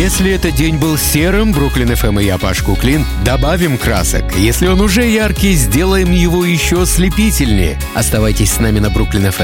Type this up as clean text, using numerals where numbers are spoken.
Если этот день был серым, Бруклин ФМ и я, Паш Куклин, добавим красок. Если он уже яркий, сделаем его еще ослепительнее. Оставайтесь с нами на Бруклин ФМ.